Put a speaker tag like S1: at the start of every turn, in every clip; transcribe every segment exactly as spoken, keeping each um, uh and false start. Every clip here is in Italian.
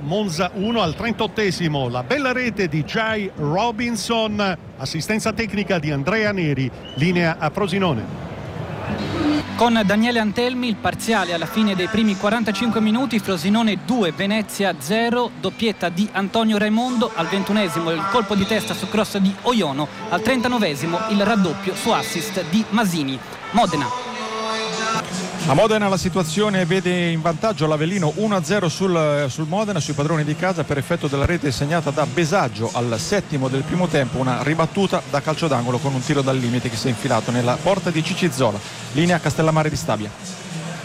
S1: Monza uno. Al trentottesimo la bella rete di Jay Robinson, assistenza tecnica di Andrea Neri, linea a Frosinone.
S2: Con Daniele Antelmi il parziale alla fine dei primi quarantacinque minuti: Frosinone due, Venezia zero, doppietta di Antonio Raimondo. Al ventunesimo il colpo di testa su cross di Oiono. Al trentanovesimo il raddoppio su assist di Masini. Modena.
S3: A Modena la situazione vede in vantaggio l'Avellino uno a zero sul, sul Modena, sui padroni di casa, per effetto della rete segnata da Besaggio al settimo del primo tempo, una ribattuta da calcio d'angolo con un tiro dal limite che si è infilato nella porta di Cicizola. Linea Castellammare di Stabia.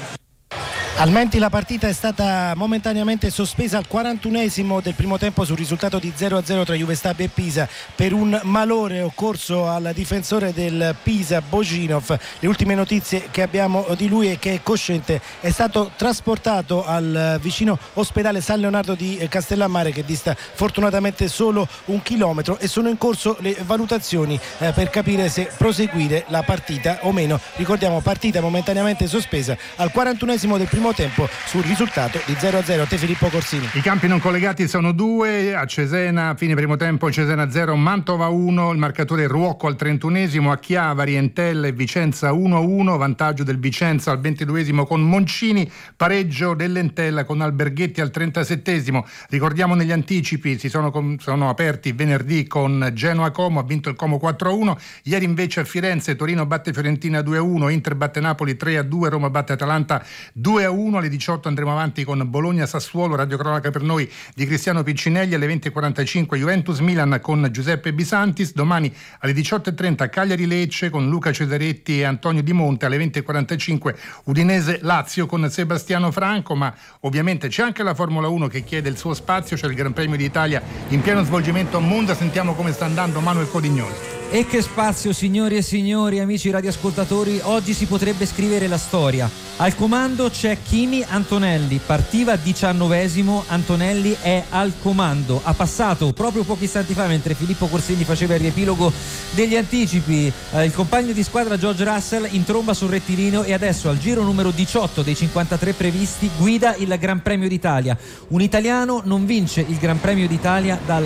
S4: Al Menti la partita è stata momentaneamente sospesa al quarantunesimo del primo tempo sul risultato di zero a zero tra Juve Stabia e Pisa per un malore occorso al difensore del Pisa, Boginov. Le ultime notizie che abbiamo di lui è che è cosciente, è stato trasportato al vicino ospedale San Leonardo di Castellammare, che dista fortunatamente solo un chilometro, e sono in corso le valutazioni eh, per capire se proseguire la partita o meno. Ricordiamo, partita momentaneamente sospesa al quarantunesimo del primo tempo sul risultato di zero a zero. Te Filippo Corsini.
S5: I campi non collegati sono due. A Cesena, fine primo tempo, Cesena zero, Mantova uno, il marcatore Ruocco al trentunesimo, a Chiavari, Entella e Vicenza uno a uno, vantaggio del Vicenza al ventiduesimo con Moncini, pareggio dell'Entella con Alberghetti al trentasettesimo. Ricordiamo negli anticipi, si sono, sono aperti venerdì con Genoa Como, ha vinto il Como quattro a uno, ieri invece a Firenze Torino batte Fiorentina due a uno, Inter batte Napoli tre a due, Roma batte Atalanta due a uno. Alle diciotto andremo avanti con Bologna Sassuolo, radiocronaca per noi di Cristiano Piccinelli. Alle venti e quarantacinque Juventus Milan con Giuseppe Bisantis. Domani alle diciotto e trenta Cagliari Lecce con Luca Cesaretti e Antonio Di Monte. Alle venti e quarantacinque Udinese Lazio con Sebastiano Franco. Ma ovviamente c'è anche la Formula uno che chiede il suo spazio, c'è il Gran Premio d'Italia in pieno svolgimento a Monza. Sentiamo come sta andando Manuel Codignoli.
S6: E che spazio, signori e signori, amici radioascoltatori, oggi si potrebbe scrivere la storia. Al comando c'è Kimi Antonelli, partiva diciannovesimo, Antonelli è al comando. Ha passato proprio pochi istanti fa, mentre Filippo Corsini faceva il riepilogo degli anticipi, eh, il compagno di squadra George Russell in tromba sul rettilineo, e adesso al giro numero diciotto dei cinquantatré previsti guida il Gran Premio d'Italia. Un italiano non vince il Gran Premio d'Italia dal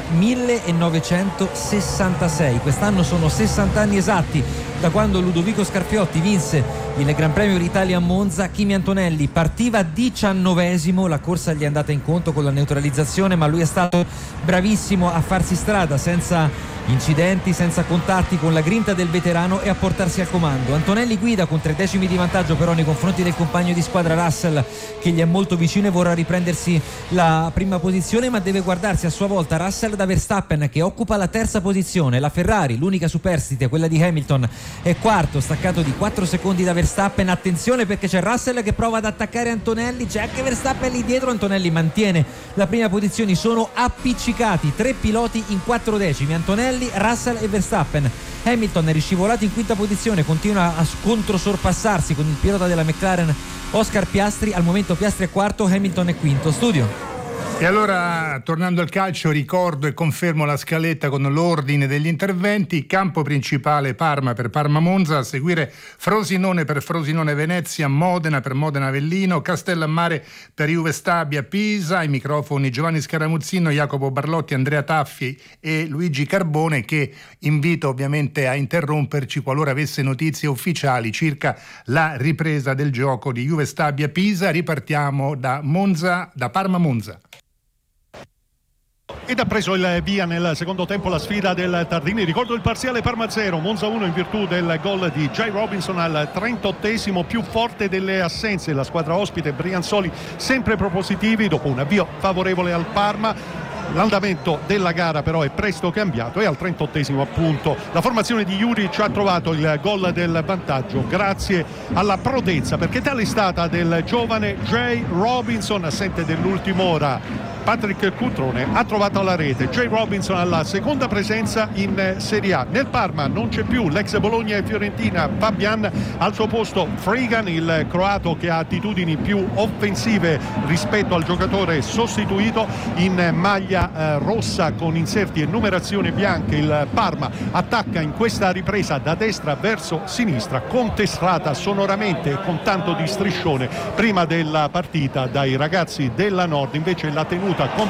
S6: millenovecentosessantasei. Quest'anno sono sessanta anni esatti da quando Ludovico Scarfiotti vinse il Gran Premio d'Italia a Monza. Kimi Antonelli partiva diciannovesimo, la corsa gli è andata in conto con la neutralizzazione, ma lui è stato bravissimo a farsi strada senza incidenti, senza contatti, con la grinta del veterano, e a portarsi al comando. Antonelli guida con tre decimi di vantaggio però nei confronti del compagno di squadra Russell, che gli è molto vicino e vorrà riprendersi la prima posizione, ma deve guardarsi a sua volta Russell da Verstappen, che occupa la terza posizione. La Ferrari, l'unica superstite, quella di Hamilton, è quarto, staccato di quattro secondi da Verstappen. Attenzione, perché c'è Russell che prova ad attaccare Antonelli, c'è anche Verstappen lì dietro. Antonelli mantiene la prima posizione, sono appiccicati tre piloti in quattro decimi, Antonelli, Russell e Verstappen. Hamilton è riscivolato in quinta posizione, continua a controsorpassarsi con il pilota della McLaren Oscar Piastri. Al momento Piastri è quarto, Hamilton è quinto. Studio.
S5: E allora, tornando al calcio, ricordo e confermo la scaletta con l'ordine degli interventi. Campo principale Parma per Parma Monza, a seguire Frosinone per Frosinone Venezia, Modena per Modena Avellino, Castellammare per Juve Stabia Pisa. Ai microfoni Giovanni Scaramuzzino, Jacopo Barlotti, Andrea Taffi e Luigi Carbone, che invito ovviamente a interromperci qualora avesse notizie ufficiali circa la ripresa del gioco di Juve Stabia Pisa. Ripartiamo da Monza, da Parma Monza.
S1: Ed ha preso il via nel secondo tempo la sfida del Tardini. Ricordo il parziale: Parma zero, Monza uno, in virtù del gol di Jay Robinson al trentottesimo. Più forte delle assenze la squadra ospite, Brianzoli sempre propositivi dopo un avvio favorevole al Parma. L'andamento della gara però è presto cambiato e al trentottesimo appunto la formazione di Juric ha trovato il gol del vantaggio grazie alla prodezza, perché tale è stata del giovane Jay Robinson, assente dell'ultima ora. Patrick Cutrone ha trovato la rete. Jay Robinson alla seconda presenza in Serie A. Nel Parma non c'è più l'ex Bologna e Fiorentina Fabian, al suo posto Frigan, il croato che ha attitudini più offensive rispetto al giocatore sostituito. In maglia eh, rossa con inserti e numerazione bianche il Parma attacca in questa ripresa da destra verso sinistra, contestata sonoramente e con tanto di striscione prima della partita dai ragazzi della Nord. Invece la tenuta con